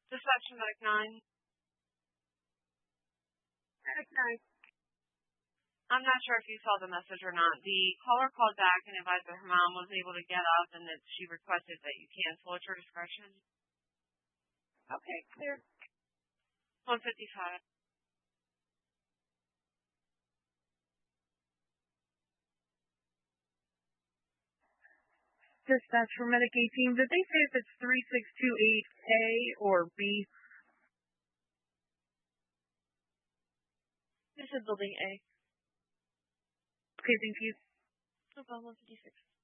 Dispatch Medic 9. Medic 9. I'm not sure if you saw the message or not. The caller called back and advised that her mom was able to get up and that she requested that you cancel at your discretion. Okay, clear. 155. Dispatch for Medic 18. Did they say if it's 3628A or B? This is building A. Okay, thank you. No problem, 156.